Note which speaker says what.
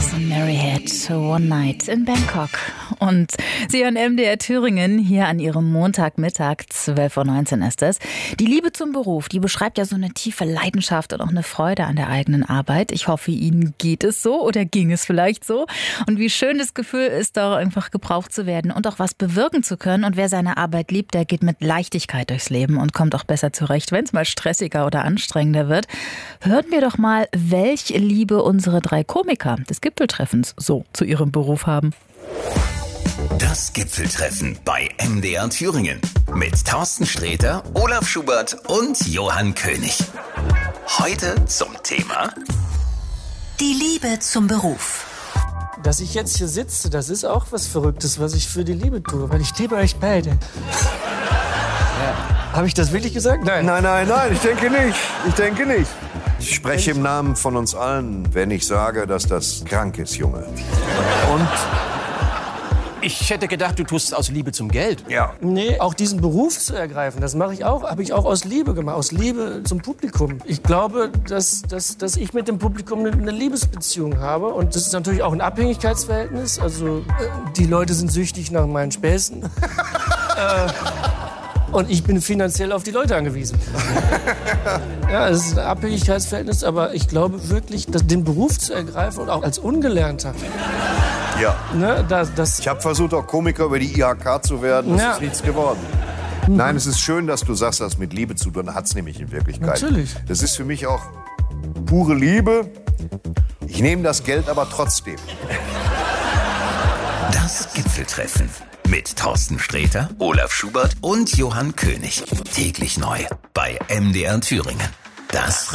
Speaker 1: Mary had one night in Bangkok. Und Sie hören MDR Thüringen hier an Ihrem Montagmittag, 12:19 Uhr ist es. Die Liebe zum Beruf, die beschreibt ja so eine tiefe Leidenschaft und auch eine Freude an der eigenen Arbeit. Ich hoffe, Ihnen geht es so oder ging es vielleicht so. Und wie schön das Gefühl ist, da einfach gebraucht zu werden und auch was bewirken zu können. Und wer seine Arbeit liebt, der geht mit Leichtigkeit durchs Leben und kommt auch besser zurecht, wenn es mal stressiger oder anstrengender wird. Hören wir doch mal, welche Liebe unsere 3 Komiker des Gipfeltreffens so zu ihrem Beruf haben.
Speaker 2: Das Gipfeltreffen bei MDR Thüringen mit Thorsten Sträter, Olaf Schubert und Johann König. Heute zum Thema
Speaker 3: die Liebe zum Beruf.
Speaker 4: Dass ich jetzt hier sitze, das ist auch was Verrücktes, was ich für die Liebe tue, weil ich liebe euch beide. Ja. Habe ich das wirklich gesagt? Nein,
Speaker 5: ich denke nicht. Ich spreche im Namen von uns allen, wenn ich sage, dass das krank ist, Junge. Und
Speaker 6: ich hätte gedacht, du tust es aus Liebe zum Geld.
Speaker 5: ja,
Speaker 4: nee, auch diesen Beruf zu ergreifen, das mache ich auch, habe ich auch aus Liebe gemacht, aus Liebe zum Publikum. Ich glaube, dass ich mit dem Publikum eine Liebesbeziehung habe und das ist natürlich auch ein Abhängigkeitsverhältnis. Also die Leute sind süchtig nach meinen Späßen. Und ich bin finanziell auf die Leute angewiesen. Ja, es ist ein Abhängigkeitsverhältnis, aber ich glaube wirklich, den Beruf zu ergreifen und auch als Ungelernter.
Speaker 5: ja.
Speaker 4: Ne,
Speaker 5: Ich habe versucht, auch Komiker über die IHK zu werden. Das
Speaker 4: Ja.
Speaker 5: ist nichts geworden. Nein, es ist schön, dass du sagst, das mit Liebe zu tun. Hat es nämlich in Wirklichkeit.
Speaker 4: Natürlich.
Speaker 5: Das ist für mich auch pure Liebe. Ich nehme das Geld aber trotzdem.
Speaker 2: das Gipfeltreffen mit Thorsten Sträter, Olaf Schubert und Johann König. Täglich neu bei MDR Thüringen. Das